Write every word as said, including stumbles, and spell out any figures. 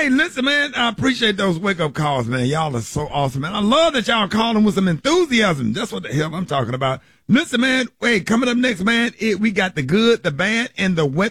Hey, listen, man, I appreciate those wake-up calls, man. Y'all are so awesome, man. I love that y'all calling with some enthusiasm. That's what the hell I'm talking about. Listen, man, wait, coming up next, man, it, we got the good, the bad, and the wet